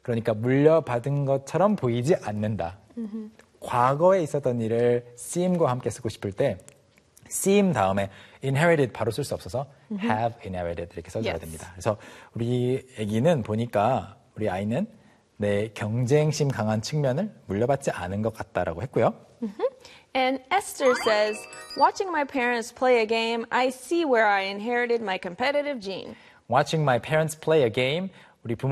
그러니까 물려받은 것처럼 보이지 않는다. 과거에 있었던 일을 seem과 함께 쓰고 싶을 때 seem 다음에 inherited 바로 쓸 수 없어서 have inherited 이렇게 써줘야 됩니다. 그래서 우리 아기는 보니까 우리 아이는 내 경쟁심 강한 측면을 물려받지 않은 것 같다라고 했고요. And Esther says, watching my parents play a game, I see where I inherited my competitive gene. Watching my parents play a game, 우리 부모